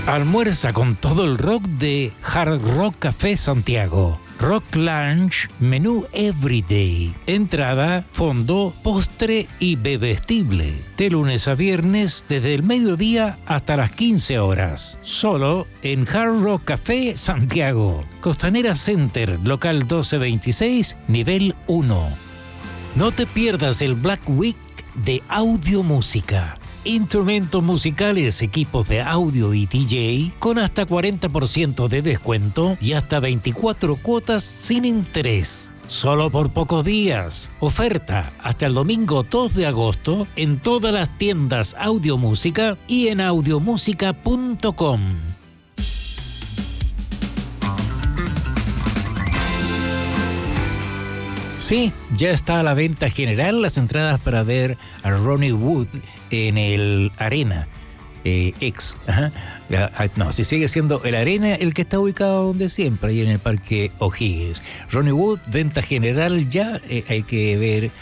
Almuerza con todo el rock de Hard Rock Café Santiago. Rock Lunch, menú Everyday. Entrada, fondo, postre y bebestible. De lunes a viernes desde el mediodía hasta las 15 horas. Solo en Hard Rock Café Santiago. Costanera Center, local 1226, nivel 1. No te pierdas el Black Week de Audio Música. Instrumentos musicales, equipos de audio y DJ con hasta 40% de descuento y hasta 24 cuotas sin interés. Solo por pocos días. Oferta hasta el domingo 2 de agosto en todas las tiendas Audio Música y en audiomusica.com. Sí, ya está a la venta general las entradas para ver a Ronnie Wood en el Arena X. No, si sigue siendo el Arena el que está ubicado donde siempre, ahí en el Parque O'Higgins. Ronnie Wood, venta general ya, hay que ver